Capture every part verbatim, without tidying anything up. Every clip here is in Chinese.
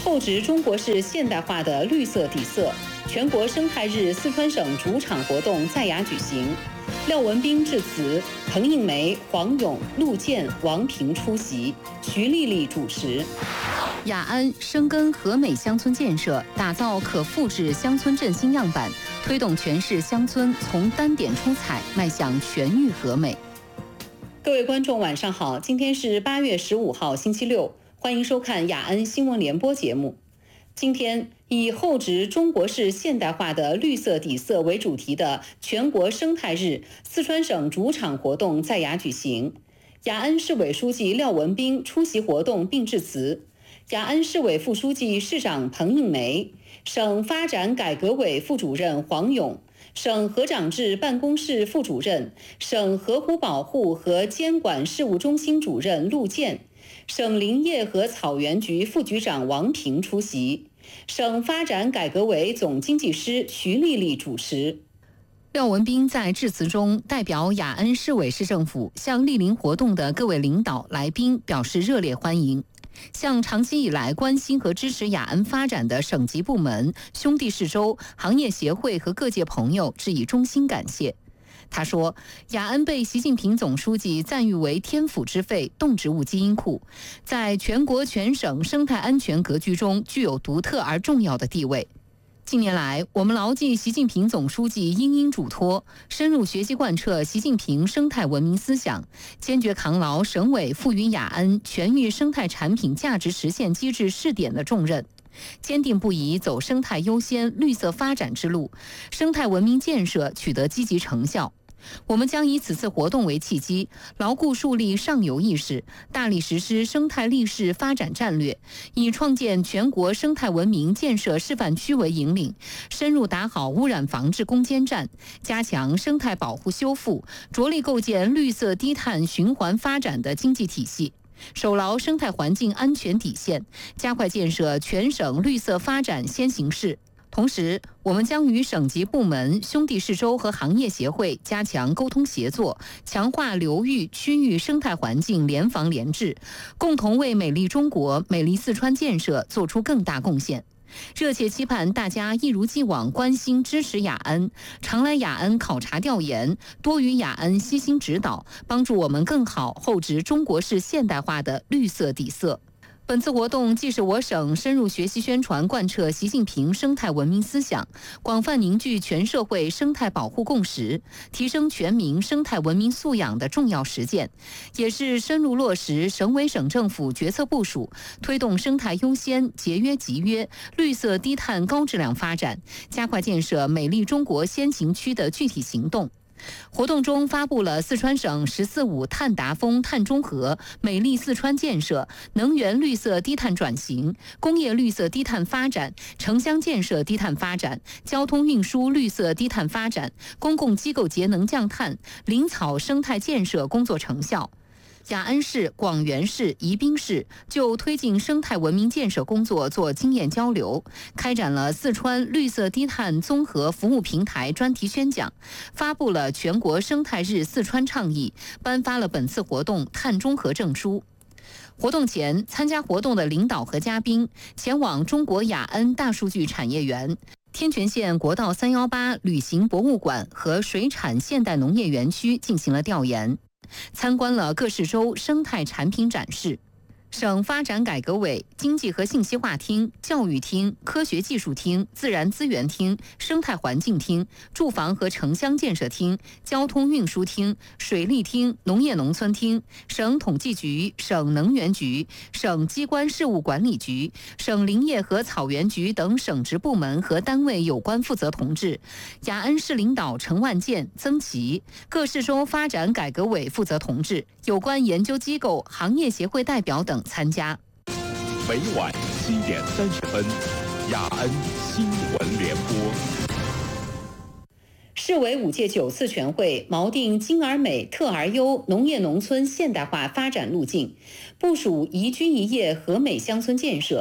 厚植中国式现代化的绿色底色。全国生态日四川省主场活动在雅举行，廖文斌致辞，彭映梅、黄勇、陆健、王平出席，徐丽丽主持。 雅安深耕和美乡村建设，打造可复制乡村振兴样板，推动全市乡村从单点出彩迈向全域和美。 各位观众，晚上好，今天是八月十五号，星期六，欢迎收看雅安新闻联播节目。今天以厚植中国式现代化的绿色底色为主题的全国生态日四川省主场活动在雅举行。雅安市委书记廖文斌出席活动并致辞，雅安市委副书记、市长彭映梅，省发展改革委副主任黄勇，省河长制办公室副主任、省河湖保护和监管事务中心主任陆健，省林业和草原局副局长王平出席，省发展改革委总经济师徐丽丽主持。 廖文斌在致辞中代表雅安市委市政府向莅临活动的各位领导来宾表示热烈欢迎，向长期以来关心和支持雅安发展的省级部门、兄弟市州、行业协会和各界朋友致以衷心感谢。他说，雅安被习近平总书记赞誉为天府之肺、动植物基因库，在全国全省生态安全格局中具有独特而重要的地位。近年来，我们牢记习近平总书记殷殷嘱托，深入学习贯彻习近平生态文明思想，坚决扛牢省委赋予雅安全域生态产品价值实现机制试点的重任，坚定不移走生态优先、绿色发展之路，生态文明建设取得积极成效。我们将以此次活动为契机，牢固树立上游意识，大力实施生态立市发展战略，以创建全国生态文明建设示范区为引领，深入打好污染防治攻坚战，加强生态保护修复，着力构建绿色低碳循环发展的经济体系，守牢生态环境安全底线，加快建设全省绿色发展先行市。同时，我们将与省级部门、兄弟市州和行业协会加强沟通协作，强化流域、区域生态环境联防联治，共同为美丽中国、美丽四川建设做出更大贡献。热切期盼大家一如既往关心支持雅安，常来雅安考察调研，多与雅安悉心指导，帮助我们更好厚植中国式现代化的绿色底色。本次活动既是我省深入学习宣传贯彻习近平生态文明思想，广泛凝聚全社会生态保护共识，提升全民生态文明素养的重要实践，也是深入落实省委省政府决策部署，推动生态优先、节约集约、绿色低碳高质量发展，加快建设美丽中国先行区的具体行动。活动中发布了四川省“十四五”碳达峰、碳中和、美丽四川建设、能源绿色低碳转型、工业绿色低碳发展、城乡建设低碳发展、交通运输绿色低碳发展、公共机构节能降碳、林草生态建设工作成效。雅安市、广元市、宜宾市就推进生态文明建设工作做经验交流，开展了四川绿色低碳综合服务平台专题宣讲，发布了全国生态日四川倡议，颁发了本次活动碳中和证书。活动前，参加活动的领导和嘉宾前往中国雅安大数据产业园、天全县国道三一八旅行博物馆和水产现代农业园区进行了调研，参观了各市州生态产品展示。省发展改革委经济和信息化厅、教育厅、科学技术厅、自然资源厅、生态环境厅、住房和城乡建设厅、交通运输厅、水利厅、农业农村厅、省统计局、省能源局、省机关事务管理局、省林业和草原局等省直部门和单位有关负责同志，雅安市领导陈万健、曾琦，各市州发展改革委负责同志，有关研究机构、行业协会代表等参加。 每晚七点三十分，雅安新闻联播。 市委五届九次全会锚定精而美、特而优农业农村现代化发展路径，部署宜居宜业和美乡村建设。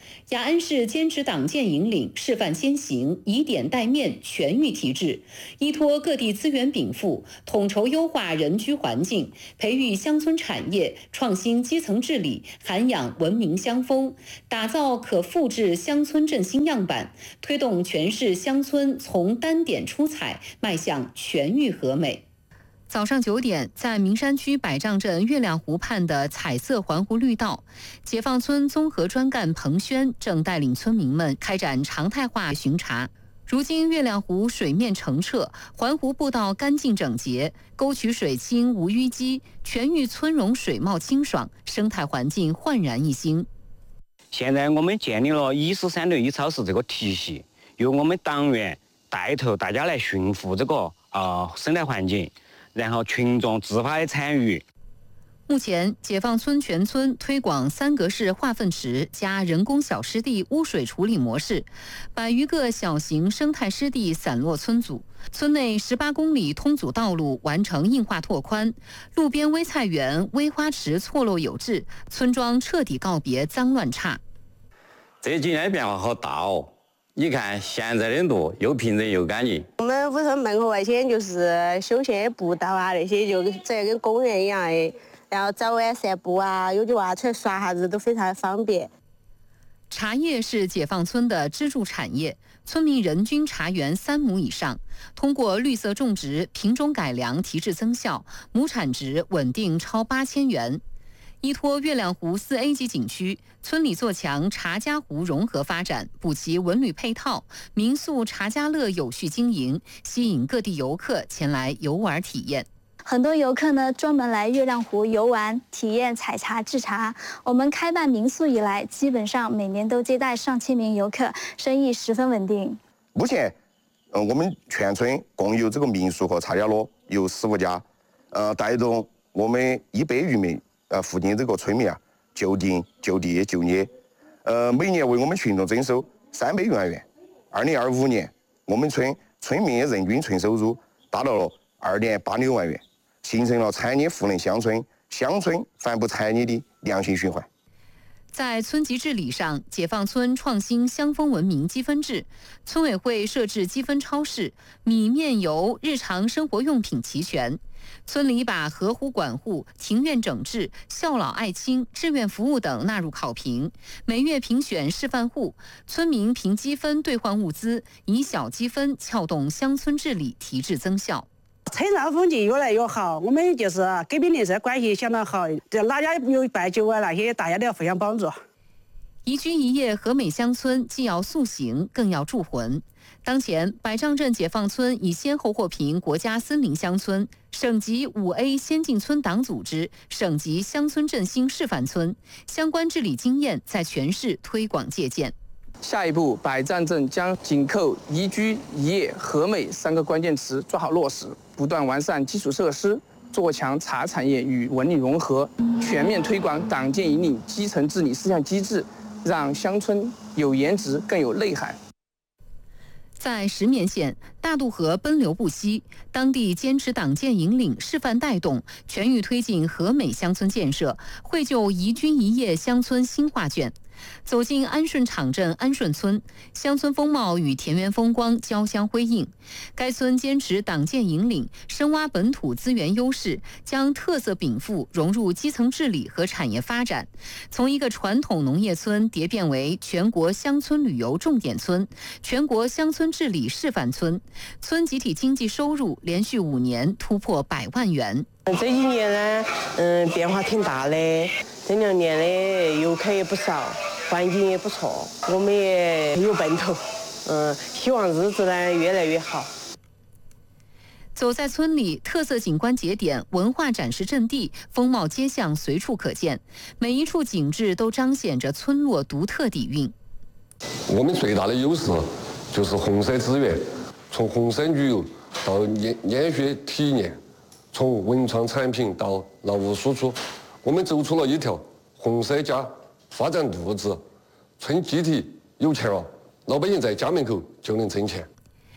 雅安市坚持党建引领、示范先行、以点带面、全域提质，依托各地资源禀赋，统筹优化人居环境，培育乡村产业，创新基层治理，涵养文明乡风，打造可复制乡村振兴样板，推动全市乡村从单点出彩迈向全域和美。 早上九点，在名山区百丈镇月亮湖畔的彩色环湖绿道，解放村综合专干彭轩正带领村民们开展常态化巡查。如今月亮湖水面澄澈，环湖步道干净整洁，沟渠水清无淤积，全域村容水貌清爽，生态环境焕然一新。 现在我们建立了一市三队一超市这个体系，由我们党员带头，大家来驯服这个啊、呃、生态环境。然后群众自发的参与。 目前，解放村全村推广三格式化粪池加人工小湿地污水处理模式，百余个小型生态湿地散落村组。村内十八公里通阻道路完成硬化拓宽，路边微菜园、微花池错落有致，村庄彻底告别脏乱差。 这几年变化好大哦！你看现在的路又平整又干净。 我们屋头门口外边就是休闲步道啊，那些就这跟公园一样的，然后早晚散步啊，有的娃出来耍哈子都非常方便。 茶叶是解放村的支柱产业，村民人均茶园三亩以上，通过绿色种植、品种改良提质增效，亩产值稳定超八千元。依托月亮湖四 A 级景区，村里做强茶家湖融合发展，补齐文旅配套，民宿茶家乐有序经营，吸引各地游客前来游玩体验。 很多游客呢专门来月亮湖游玩，体验采茶制茶。我们开办民宿以来，基本上每年都接待上千名游客，生意十分稳定。 目前，呃，我们全村共有这个民宿和茶家乐有十五家，呃，带动我们一百余名。呃，附近这个村民啊，就地就地就业，呃，每年为我们群众增收三百余万元。二零二五年，我们村村民人均纯收入达到了二点八六万元，形成了产业赋能乡村、乡村反哺产业的良性循环。 在村级治理上，解放村创新乡风文明积分制，村委会设置积分超市，米面油日常生活用品齐全。村里把河湖管护、庭院整治、孝老爱亲、志愿服务等纳入考评，每月评选示范户，村民凭积分兑换物资，以小积分撬动乡村治理提质增效。 村上风景越来越好，我们就是隔壁邻舍关系相当好，这哪家有办酒啊那些，大家都要互相帮助。 宜居宜业和美乡村既要塑形，更要铸魂。当前，百丈镇解放村已先后获评国家森林乡村、省级五 A 先进村党组织、省级乡村振兴示范村，相关治理经验在全市推广借鉴。 下一步，百丈镇将紧扣宜居、宜业、和美三个关键词抓好落实，不断完善基础设施，做强茶产业与文旅融合，全面推广党建引领基层治理四项机制，让乡村有颜值更有内涵。 在石棉县，大渡河奔流不息，当地坚持党建引领、示范带动，全域推进和美乡村建设，绘就宜居宜业乡村新画卷。走进安顺场镇安顺村，乡村风貌与田园风光交相辉映。该村坚持党建引领，深挖本土资源优势，将特色禀赋融入基层治理和产业发展，从一个传统农业村蝶变为全国乡村旅游重点村、全国乡村治理示范村。村集体经济收入连续五年突破百万元。 这几年呢，嗯，变化挺大的。这两年的游客也不少，环境也不错，我们也有奔头，嗯，希望日子呢越来越好。 走在村里，特色景观节点、文化展示阵地、风貌街巷随处可见，每一处景致都彰显着村落独特底蕴。 我们最大的优势就是红色资源，从红色旅游到烟烟学体验，从文创产品到劳务输出。我们走出了一条红色家发展路子，村集体有钱了，老百姓在家门口就能挣钱。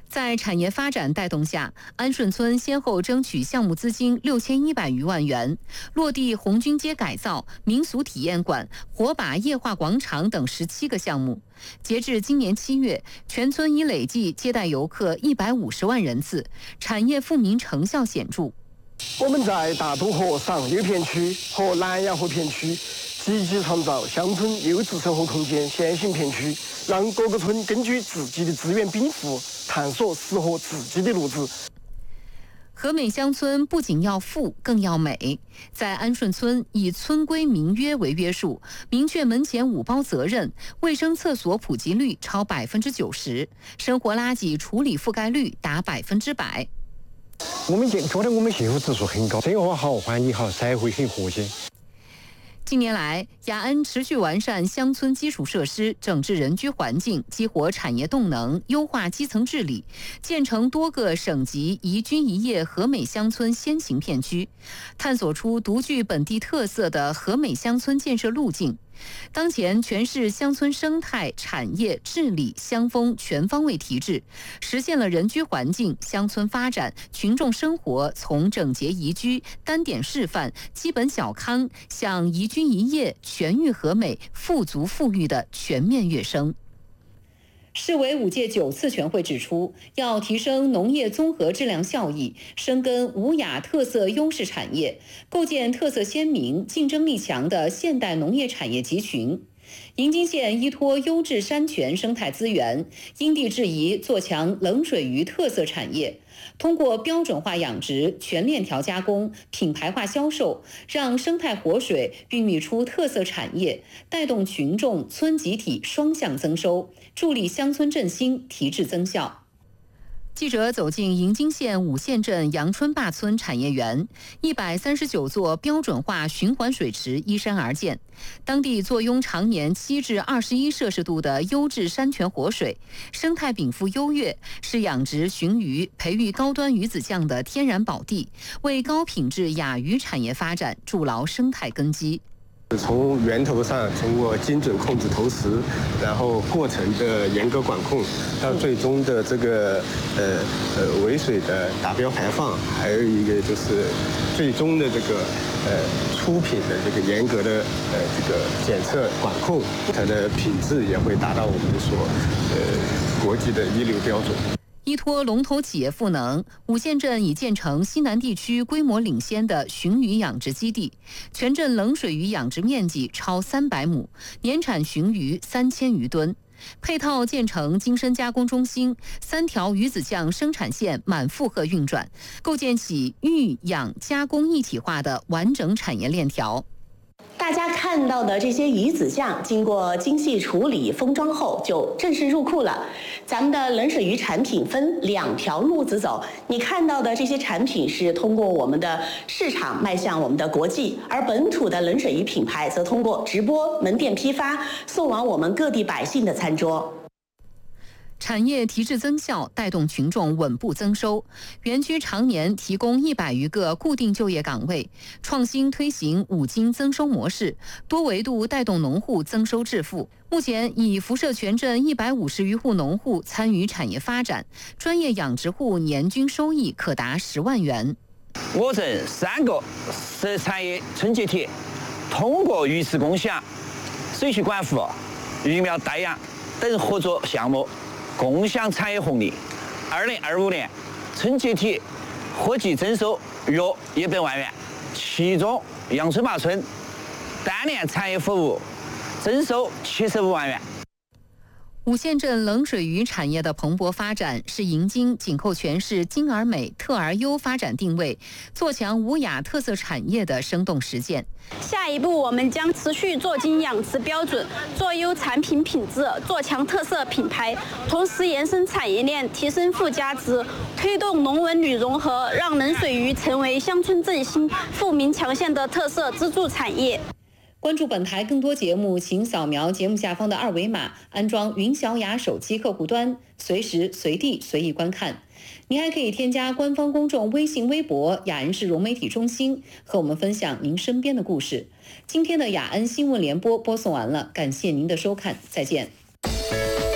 在产业发展带动下，安顺村先后争取项目资金六千一百余万元，落地红军街改造、民俗体验馆、火把夜话广场等十七个项目。截至今年七月，全村已累计接待游客一百五十万人次，产业富民成效显著。 我们在大渡河上游片区和南洋河片区积极创造乡村优质生活空间先行片区，让各个村根据自己的资源禀赋，探索适合自己的路子。 和美乡村不仅要富，更要美。在安顺村，以村规民约为约束，明确门前五包责任，卫生厕所普及率超百分之九十，生活垃圾处理覆盖率达百分之百。 我们觉得我们幸福指数很高，生活好，环境好，社会很和谐。 近年来，雅安持续完善乡村基础设施，整治人居环境，激活产业动能，优化基层治理，建成多个省级宜居宜业和美乡村先行片区，探索出独具本地特色的和美乡村建设路径。当前全市乡村生态、产业、治理、乡风全方位提质，实现了人居环境、乡村发展、群众生活从整洁宜居、单点示范、基本小康向宜居宜业、全域和美、富足富裕的全面跃升。 市委五届九次全会指出，要提升农业综合质量效益，深耕无雅特色优势产业，构建特色鲜明、竞争力强的现代农业产业集群。银津县依托优质山泉生态资源，因地制宜做强冷水鱼特色产业，通过标准化养殖、全链条加工、品牌化销售，让生态活水孕育出特色产业，带动群众、村集体双向增收，助力乡村振兴、提质增效。 记者走进银津县五县镇阳春坝村产业园，一百三十九座标准化循环水池依山而建，当地坐拥常年七至二十一摄氏度的优质山泉活水，生态禀赋优越，是养殖鲟鱼、培育高端鱼子酱的天然宝地，为高品质亚鱼产业发展筑牢生态根基。 从源头上通过精准控制投食，然后过程的严格管控，到最终的这个呃呃尾水的达标排放，还有一个就是最终的这个呃出品的这个严格的呃这个检测管控，它的品质也会达到我们所呃国际的一流标准。 依托龙头企业赋能，五县镇已建成西南地区规模领先的鲟鱼养殖基地，全镇冷水鱼养殖面积超三百亩，年产鲟鱼三千余吨。配套建成精深加工中心，三条鱼子酱生产线满负荷运转，构建起育养加工一体化的完整产业链条。 大家看到的这些鱼子酱，经过精细处理、封装后就正式入库了。咱们的冷水鱼产品分两条路子走，你看到的这些产品是通过我们的市场迈向我们的国际，而本土的冷水鱼品牌则通过直播、门店批发送往我们各地百姓的餐桌。 产业提质增效，带动群众稳步增收。园区常年提供一百余个固定就业岗位，创新推行五金增收模式，多维度带动农户增收致富。目前已辐射全镇一百五十余户农户参与产业发展，专业养殖户年均收益可达十万元。 我镇三个食产业春节体通过鱼池共享、水渠管护、鱼苗代养等合作项目，共享产业红利。二零二五年春节体合计增收约一百万元，其中阳春坝村单年产业服务增收七十五万元。 五县镇冷水鱼产业的蓬勃发展，是银津紧扣全市精而美、特而优发展定位，做强无雅特色产业的生动实践。 下一步，我们将持续做精养殖标准，做优产品品质，做强特色品牌，同时延伸产业链，提升附加值，推动农文旅融合，让冷水鱼成为乡村振兴、富民强县的特色支柱产业。 关注本台更多节目，请扫描节目下方的二维码，安装云小雅手机客户端，随时随地随意观看。您还可以添加官方公众微信、微博雅安市融媒体中心，和我们分享您身边的故事。今天的雅安新闻联播播送完了，感谢您的收看，再见。